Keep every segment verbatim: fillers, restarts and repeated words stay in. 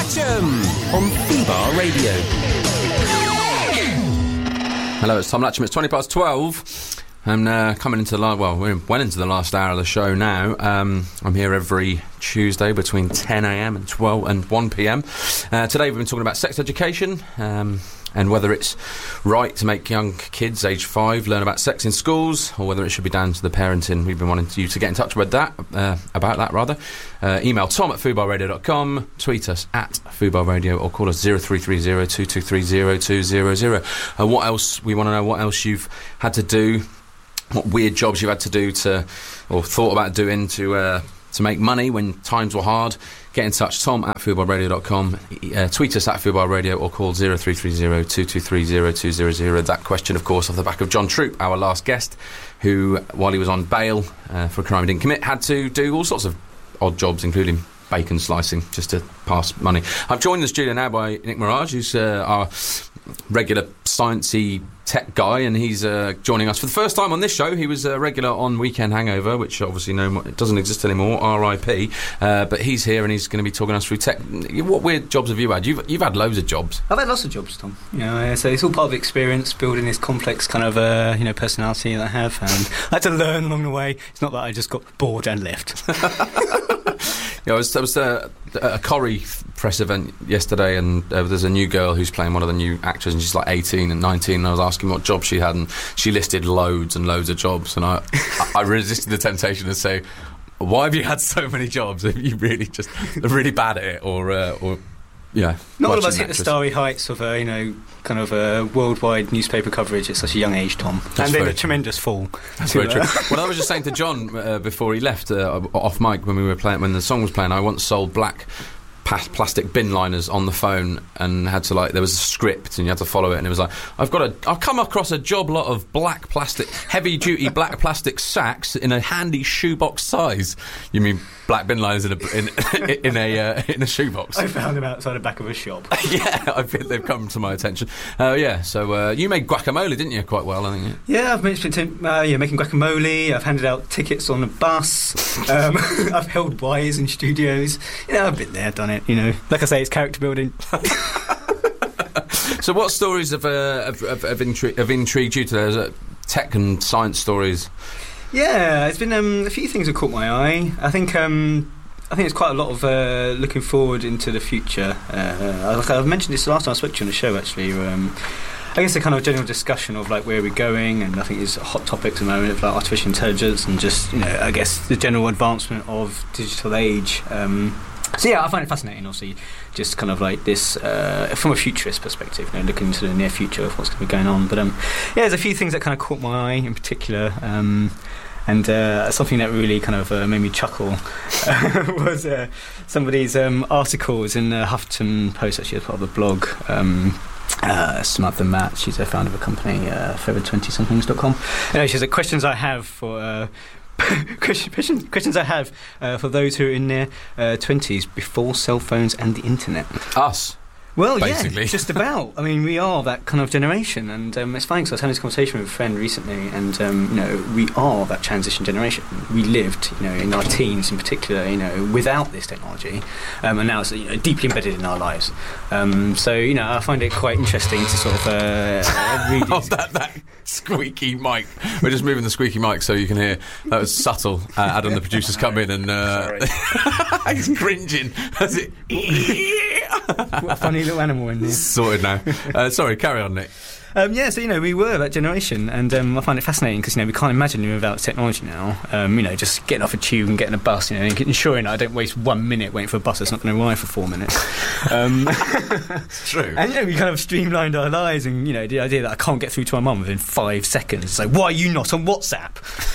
Latcham on Fubar Radio. Hello, it's Tom Latcham. It's twenty past twelve. I'm uh, coming into the last, well, we're well into the last hour of the show now. Um, I'm here every Tuesday between ten a m and twelve and one p m. Uh, today we've been talking about sex education um, and whether it's right to make young kids aged five learn about sex in schools, or whether it should be down to the parenting. We've been wanting you to get in touch with that, uh, about that rather. Uh, email tom at fubar radio dot com, tweet us at fubar radio, or call us zero three three zero two two three zero two zero zero. Uh, what else? We want to know what else you've had to do. What weird jobs you've had to do to, or thought about doing to uh, to make money when times were hard. Get in touch, tom at fubar radio dot com, uh, tweet us at fubar radio, or call zero three three zero two two three zero two zero zero. That question, of course, off the back of John Troop, our last guest, who, while he was on bail uh, for a crime he didn't commit, had to do all sorts of odd jobs, including bacon slicing, just to pass money. I'm joined in the studio now by Nick Mirage, who's uh, our regular sciencey tech guy, and he's uh, joining us for the first time on this show. He was a regular on Weekend Hangover, which obviously no more, it doesn't exist anymore, R I P, uh, but he's here and he's going to be talking us through tech. What weird jobs have you had? You've, you've had loads of jobs. I've had lots of jobs, Tom. You know, uh, so it's all part of the experience, building this complex kind of uh, you know personality that I have, and I had to learn along the way. It's not that I just got bored and left. Yeah, I was, I was uh, at a Corrie press event yesterday, and uh, there's a new girl who's playing one of the new actors, and she's like eighteen and nineteen, and I was asking what job she had, and she listed loads and loads of jobs, and I I resisted the temptation to say, why have you had so many jobs? Are you really just really bad at it, or uh, or yeah? Not all of us hit the starry heights of uh, you know kind of uh, worldwide newspaper coverage at such a young age, Tom. That's and then very a tremendous fall. That's to, very true. Uh, Well, I was just saying to John uh, before he left uh, off mic when we were playing, when the song was playing, I once sold black pa- plastic bin liners on the phone, and had to, like, there was a script and you had to follow it, and it was like, I've got a I've come across a job lot of black plastic, heavy duty black plastic sacks in a handy shoebox size. You mean black bin liners in a in, in a uh, in a shoebox? I found them outside the back of a shop. Yeah, I think they've come to my attention. Uh, yeah, so uh, you made guacamole, didn't you? Quite well, I think. Yeah, I've mentioned it to, uh, yeah, making guacamole. I've handed out tickets on the bus. Um, I've held wires in studios. You know, I've been there, done it. You know, like I say, it's character building. So, what stories have uh, have, have, have, intri- have intrigued you today? Is it tech and science stories? Yeah, it's been um, a few things that caught my eye. I think um, I think there's quite a lot of uh, looking forward into the future. Uh, I've mentioned this last time I spoke to you on the show, actually. Um, I guess a kind of general discussion of like where we're going, and I think there's hot topics at the moment of like artificial intelligence and just, you know, I guess the general advancement of digital age. Um, so yeah, I find it fascinating, obviously, just kind of like this uh, from a futurist perspective, you know, looking into the near future of what's going to be going on. But um, yeah, there's a few things that kind of caught my eye in particular. Um, And uh, something that really kind of uh, made me chuckle uh, was uh, somebody's um, articles in the Huffington Post, actually, as part of a blog. Um, uh, Samantha Matt, she's a founder of a company, uh, forever twenty somethings dot com. Anyway, she said, questions I have for... Uh, questions, questions I have uh, for those who are in their uh, twenties before cell phones and the internet. Us. Well, basically. Yeah, just about. I mean, we are that kind of generation, and um, it's funny because I was having this conversation with a friend recently, and um, you know, we are that transition generation. We lived, you know, in our teens in particular, you know, without this technology, um, and now it's, you know, deeply embedded in our lives. Um, so, you know, I find it quite interesting to sort of uh, read Oh, that, that squeaky mic. We're just moving the squeaky mic so you can hear. That was subtle. Uh, Adam, the producer's come in, and uh, he's cringing. As it. What a funny little animal in there. Sorted now. Uh, sorry, carry on, Nick. Um, yeah, so, you know, we were that generation, and um, I find it fascinating because, you know, we can't imagine you without technology now. Um, you know, just getting off a tube and getting a bus, you know, and ensuring I don't waste one minute waiting for a bus that's not going to arrive for four minutes. Um, it's true. And, you know, we kind of streamlined our lives, and, you know, the idea that I can't get through to my mum within five seconds. It's like, why are you not on WhatsApp?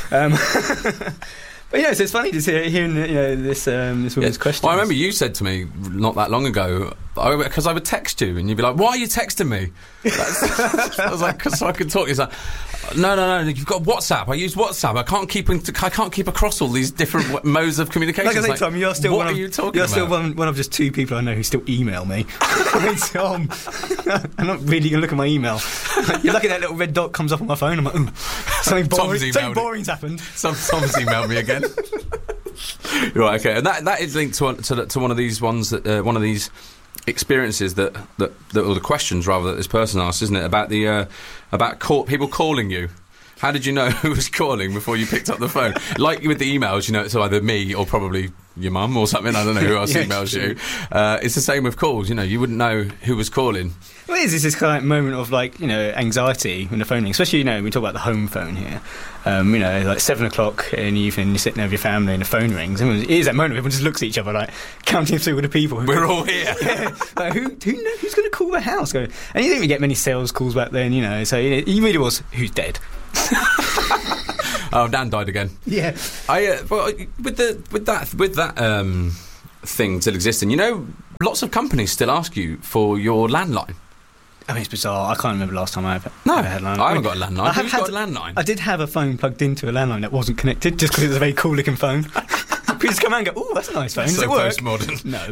Um But yeah, so it's funny to see, hearing you know this um, this woman's yeah. question. Well, I remember you said to me not that long ago, because I, I would text you and you'd be like, "Why are you texting me?" That's, I was like, "Cause so I can talk." He's like, "No, no, no, you've got WhatsApp. I use WhatsApp. I can't keep in, I can't keep across all these different w- modes of communication." Like I say, like, Tom, you're still what one are of, you talking You're about? still one, one of just two people I know who still email me. I mean, Tom, I'm not really going to look at my email. You're lucky that little red dot comes up on my phone. I'm like, ooh, something boring, something boring's happened. Some, someone's emailed me again. Right, okay, and that that is linked to to, to one of these ones that uh, one of these experiences that, that, that or the questions rather that this person asked, isn't it, about the uh, about call, people calling you. How did you know who was calling before you picked up the phone? Like with the emails, you know, it's either me or probably your mum or something. I don't know who else yeah, emails you. Uh, it's the same with calls. You know, you wouldn't know who was calling. Well, it is this kind of like moment of like, you know, anxiety when the phone rings, especially, you know, we talk about the home phone here. Um, you know, like seven o'clock in the evening, you're sitting there with your family and the phone rings. And it is that moment, everyone just looks at each other like counting through all the people. Who We're all here. Yeah, like, who, who knows, who's going to call the house? And you didn't even get many sales calls back then, you know, so you know, it really was, who's dead? Oh, Dan died again. Yeah. I uh, well, with the with that with that um, thing still existing, you know, lots of companies still ask you for your landline. I mean, it's bizarre. I can't remember the last time I ever, no, ever had a landline. I haven't got a landline. I have Who's had, got a landline? I did have a phone plugged into a landline that wasn't connected, just because it was a very cool looking phone. People just come out and go, "Oh, that's a nice phone. Does so it work?" Postmodern. No.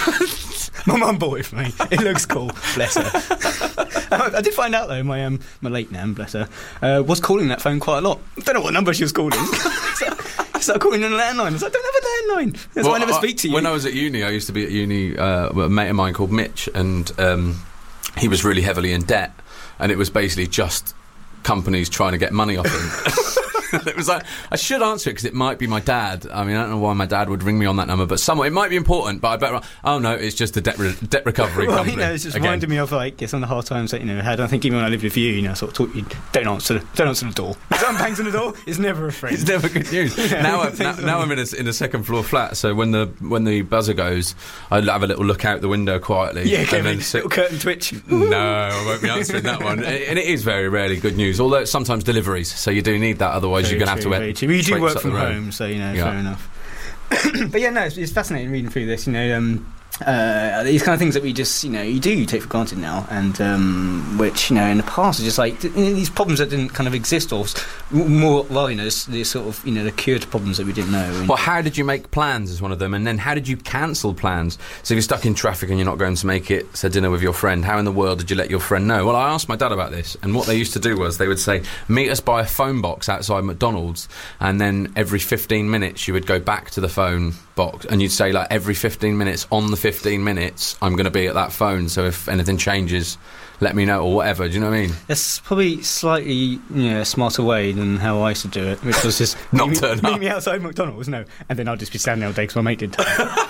No. My mum bought it for me. It looks cool. Bless her. I did find out though, my um, my late nan, bless her, uh, was calling that phone quite a lot. I don't know what number she was calling. so, I started calling on a landline. I was like, I don't have a landline. That's well, why I never I, speak to you. When I was at uni, I used to be at uni. Uh, a mate of mine called Mitch, and um, he was really heavily in debt, and it was basically just companies trying to get money off him. It was like, I should answer it because it might be my dad. I mean, I don't know why my dad would ring me on that number, but someone, it might be important, but I better, oh no, it's just a debt, re- debt recovery well, company. You know, it's just again. reminded me of like some of the hard times that, you know, had. I think even when I lived with you, you know, sort of taught you, don't answer, don't answer the door. If someone bangs on the door, it's never a friend. It's never good news. yeah, now, I'm, now, now I'm in a, in a second floor flat, so when the when the buzzer goes, I'll have a little look out the window quietly. Yeah, and then then a sit, little curtain twitch. No, I won't be answering that one. And it is very rarely good news, although it's sometimes deliveries, so you do need that, otherwise very you're going to have to... You do work from home, so, you know, yeah. fair enough. But yeah, no, it's, it's fascinating reading through this, you know, um, uh, these kind of things that we just, you know, you do you take for granted now, and um, which, you know, in the past are just like, you know, these problems that didn't kind of exist, or more, well, you know, these sort of, you know, the cured problems that we didn't know. Well, how did you make plans is one of them, and then how did you cancel plans? So if you're stuck in traffic and you're not going to make it to dinner with your friend, how in the world did you let your friend know? Well, I asked my dad about this, and what they used to do was they would say, meet us by a phone box outside McDonald's, and then every fifteen minutes you would go back to the phone box, and you'd say, like, every fifteen minutes, on the fifteen minutes, I'm going to be at that phone, so if anything changes, let me know, or whatever. Do you know what I mean? That's probably slightly, you know, a smarter way than how I used to do it, which was just not meet, turn meet up. me outside McDonald's, no, and then I'll just be standing there all day because my mate did.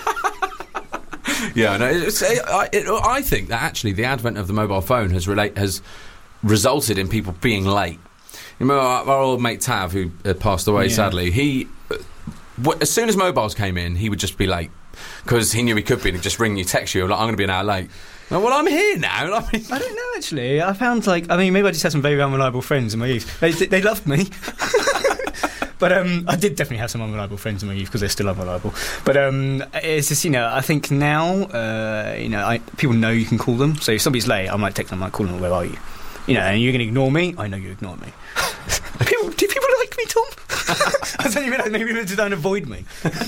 Yeah, no, it's, it, I, it, I think that actually the advent of the mobile phone has relate has resulted in people being late. You remember our, our old mate Tav, who uh, passed away, yeah. sadly, he, uh, w- as soon as mobiles came in, he would just be late, because he knew he could be, and he'd just ring you, text you, like, I'm going to be an hour late. Well, well, I'm here now. I, mean, I don't know, actually. I found, like, I mean, maybe I just had some very unreliable friends in my youth. They, they loved me. But um, I did definitely have some unreliable friends in my youth, because they're still unreliable. But um, it's just, you know, I think now, uh, you know, I, people know you can call them. So if somebody's late, I might text them, I might call them, where are you? You know, and you're going to ignore me, I know you ignore me. people, do people like me, Tom? I don't even know, maybe they just don't avoid me.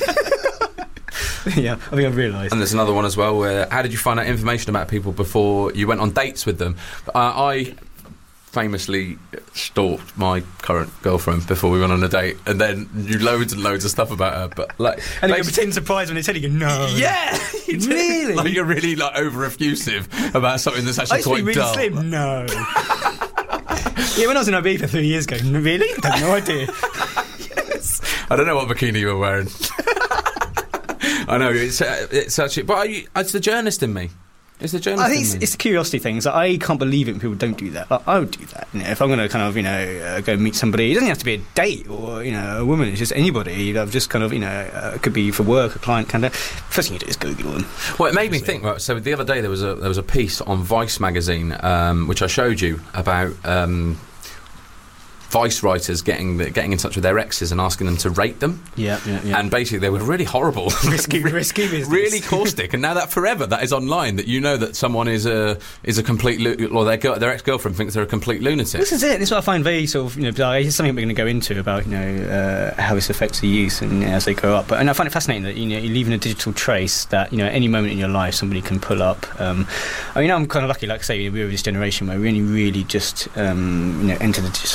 Yeah, I think I've realised. And there's another one as well, where how did you find out information about people before you went on dates with them? Uh, I famously stalked my current girlfriend before we went on a date, and then knew loads and loads of stuff about her. But like, and like, you pretend surprised when they tell you, no. Yeah, you really. Like you're really like over effusive about something that's actually I quite really dull. Slim. No. Yeah, when I was in Ibiza three years ago, really? I had no idea. Yes. I don't know what bikini you were wearing. I know it's uh, it's actually, but are you, it's the journalist in me. It's the journalist. I think in it's, me. it's the curiosity thing. So I can't believe it when people don't do that. Like, I would do that. You know, if I'm going to kind of, you know, uh, go meet somebody, it doesn't have to be a date or, you know, a woman. It's just anybody. I've just kind of, you know, uh, it could be for work, a client candidate. First thing you do is Google them. Well, it made me think. Right, so the other day there was a there was a piece on Vice magazine, um, which I showed you about. Um, Vice writers getting the, getting in touch with their exes and asking them to rate them. Yeah, yeah, yeah. And basically they were really horrible. Risky, risky business. Really caustic. And now that forever, that is online, that you know that someone is a is a complete, lu- or their girl, their ex-girlfriend thinks they're a complete lunatic. This is it. This is what I find very sort of, you know, bizarre. It's something we're going to go into about, you know, uh, how this affects the youth and, you know, as they grow up. But and I find it fascinating that, you know, you're leaving a digital trace that, you know, at any moment in your life somebody can pull up. Um, I mean, I'm kind of lucky, like I say, we're this generation where we only really just, um, you know, enter the digital age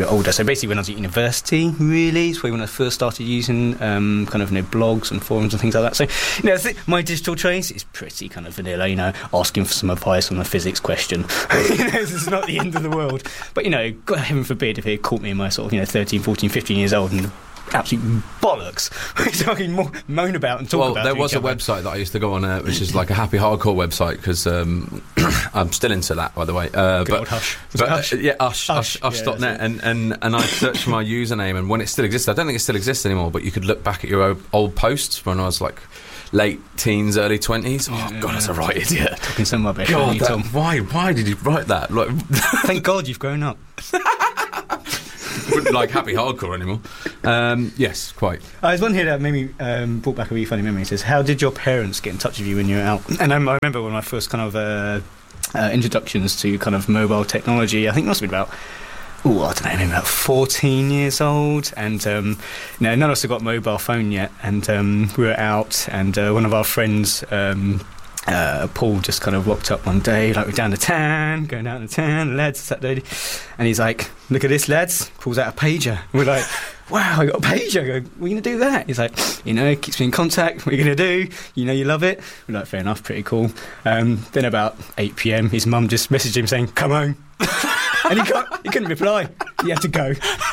bit older. So basically, when I was at university, really, is when I first started using um, kind of you know blogs and forums and things like that. So you know, th- my digital trace is pretty kind of vanilla. You know, asking for some advice on a physics question. You know, this is not the end of the world. But you know, God heaven forbid if it caught me in my sort of you know thirteen, fourteen, fifteen years old and absolute bollocks which I can mo- moan about and talk well, about. Well, there was a other. website that I used to go on, uh, which is like a happy hardcore website, because um, I'm still into that, by the way. Uh, Good but, old Hush. But, it Hush? Uh, yeah, Hush, Hush, Hush, yeah, dot net, and, and, and I searched for my username, and when it still existed, I don't think it still exists anymore, but you could look back at your old, old posts when I was like late teens, early twenties. Oh, yeah, God, yeah. that's a right idiot. Talking some rubbish. God, you, that, Tom. why, why did you write that? Like, Thank God you've grown up. wouldn't like happy hardcore anymore. Um, yes, quite. Uh, there's one here that made me um, brought back a really funny memory. It says, how did your parents get in touch with you when you were out? And um, I remember one of my first kind of uh, uh, introductions to kind of mobile technology, I think it must have been about oh, I don't know, maybe about fourteen years old, and um, you know, none of us had got a mobile phone yet, and um, we were out, and uh, one of our friends, um, uh, Paul, just kind of rocked up one day, like we're down the town, going down the town, lads, Saturday, and he's like, look at this, lads, pulls out a pager. We're like, wow, I got a pager. I go, what are you going to do with that? He's like, you know, keeps me in contact, what are you going to do? You know you love it. We're like, fair enough, pretty cool. Um, then about eight p.m, his mum just messaged him saying, come home. And he, can't, he couldn't reply. He had to go.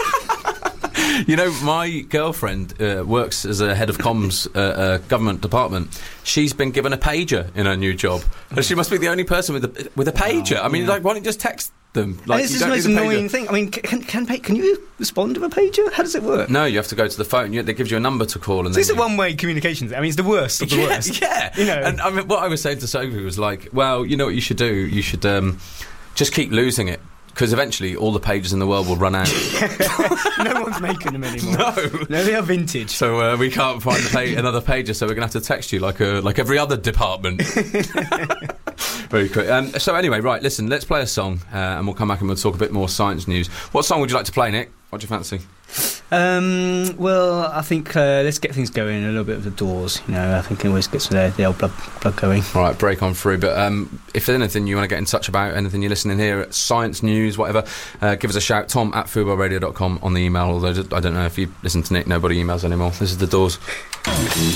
You know, my girlfriend uh, works as a head of comms uh, uh, government department. She's been given a pager in her new job, and she must be the only person with a with a pager. Oh, I mean, yeah. Like, why don't you just text them? Like, this is the most annoying thing. I mean, can can, can you respond to a pager? How does it work? No, you have to go to the phone. You, they give you a number to call, and so then it's a you... one-way communication thing. I mean, it's the worst of the yeah, worst. Yeah, you know. And I mean, what I was saying to Sophie was like, well, you know what you should do? You should um, just keep losing it. Because eventually all the pages in the world will run out. No one's making them anymore. No. No, they are vintage. So uh, we can't find a pa- another pager, so we're going to have to text you like a, like every other department. Very quick. Um, so anyway, right, listen, let's play a song, uh, and we'll come back and we'll talk a bit more science news. What song would you like to play, Nick? What do you fancy? Um, well, I think uh, let's get things going, a little bit of the Doors. You know, I think it always gets the, the old blood, blood going. All right, break on through. But um, if there's anything you want to get in touch about, anything you're listening here, science news, whatever, uh, give us a shout. Tom at fubar radio dot com on the email, although I don't know if you listen to Nick, nobody emails anymore. This is the Doors.